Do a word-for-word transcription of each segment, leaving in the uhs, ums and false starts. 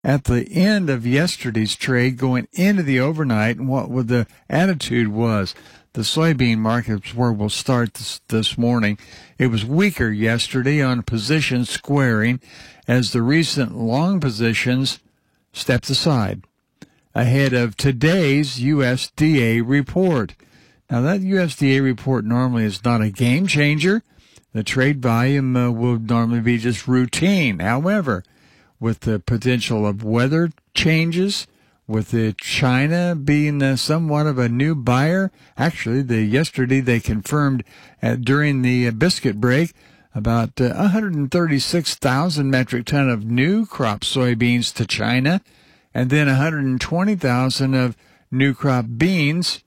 at the end of yesterday's trade going into the overnight and what the attitude was. The soybean markets where we'll start this, this morning. It was weaker yesterday on position squaring as the recent long positions stepped aside ahead of today's U S D A report. Now, that U S D A report normally is not a game changer. The trade volume uh, will normally be just routine. However, with the potential of weather changes, with the China being uh, somewhat of a new buyer, actually, the yesterday they confirmed uh, during the uh, biscuit break about uh, one hundred thirty-six thousand metric ton of new crop soybeans to China, and then one hundred twenty thousand of new crop beans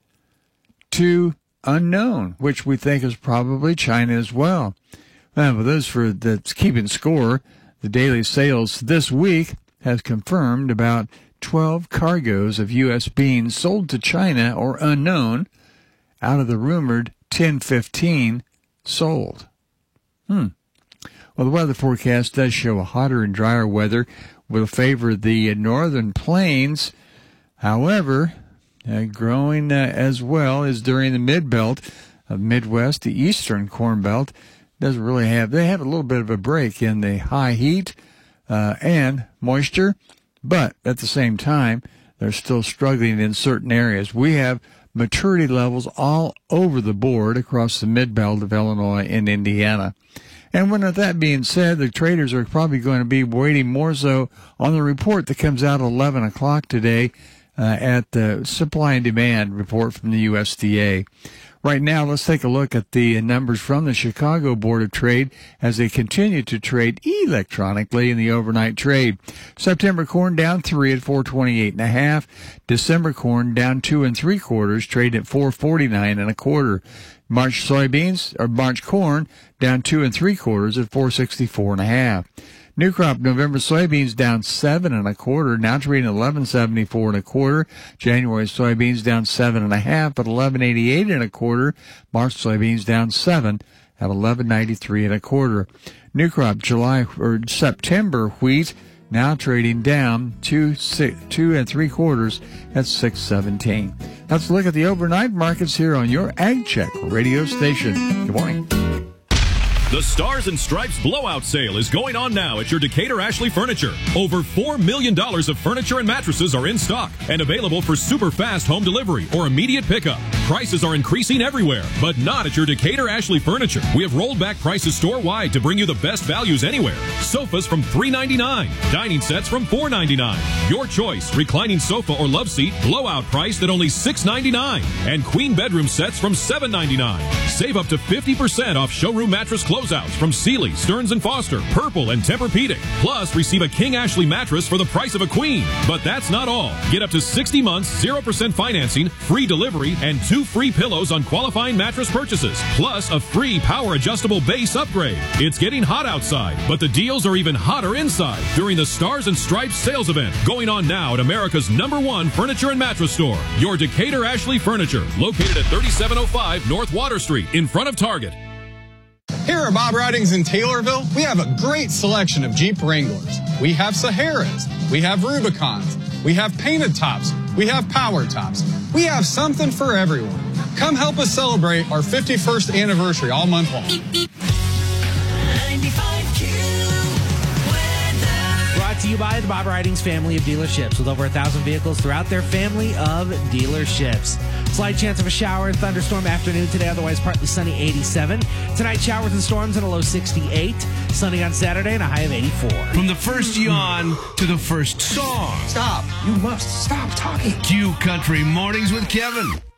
to unknown, which we think is probably China as well. Well, for those for that's keeping score, the daily sales this week has confirmed about twelve cargoes of U S beans sold to China or unknown out of the rumored ten fifteen sold. Hmm. Well, the weather forecast does show a hotter and drier weather will favor the northern plains. However, uh, growing uh, as well as during the mid-belt of Midwest, the eastern corn belt doesn't really have, they have a little bit of a break in the high heat uh, and moisture. But at the same time, they're still struggling in certain areas. We have maturity levels all over the board across the mid-belt of Illinois and Indiana. And when that being said, the traders are probably going to be waiting more so on the report that comes out at eleven o'clock today uh, at the supply and demand report from the U S D A. Right now, let's take a look at the numbers from the Chicago Board of Trade as they continue to trade electronically in the overnight trade. September corn down three at four twenty-eight and a half. December corn down two and three quarters, trading at four forty-nine and a quarter. March soybeans or March corn down two and three quarters at four sixty-four and a half. New crop November soybeans down seven and a quarter, now trading eleven seventy-four and a quarter. January soybeans down seven and a half at eleven eighty-eight and a quarter. March soybeans down seven at eleven ninety-three and a quarter. New crop July or September wheat now trading down two six two and three quarters at six seventeen. Let's look at the overnight markets here on your Ag Check radio station. Good morning. The Stars and Stripes blowout sale is going on now at your Decatur Ashley Furniture. Over four million dollars of furniture and mattresses are in stock and available for super fast home delivery or immediate pickup. Prices are increasing everywhere, but not at your Decatur Ashley Furniture. We have rolled back prices store-wide to bring you the best values anywhere. Sofas from three ninety-nine, dining sets from four ninety-nine. Your choice, reclining sofa or love seat, blowout priced at only six ninety-nine, and queen bedroom sets from seven ninety-nine. Save up to fifty percent off showroom mattress closeouts from Sealy, Stearns and Foster, Purple, and Tempur-Pedic. Plus, receive a King Ashley mattress for the price of a queen. But that's not all. Get up to sixty months, zero percent financing, free delivery, and two free pillows on qualifying mattress purchases. Plus, a free power-adjustable base upgrade. It's getting hot outside, but the deals are even hotter inside during the Stars and Stripes sales event going on now at America's number one furniture and mattress store, your Decatur Ashley Furniture, located at thirty-seven oh five North Water Street in front of Target. Here at Bob Ridings in Taylorville, we have a great selection of Jeep Wranglers. We have Saharas, we have Rubicons, we have painted tops, we have power tops. We have something for everyone. Come help us celebrate our fifty-first anniversary all month long. Brought to you by the Bob Ridings family of dealerships with over a thousand vehicles throughout their family of dealerships. Slight chance of a shower and thunderstorm afternoon today, otherwise partly sunny, eighty-seven. Tonight, showers and storms and a low sixty-eight. Sunny on Saturday and a high of eighty-four. From the first yawn to the first song. Stop. You must stop talking. Q Country Mornings with Kevin.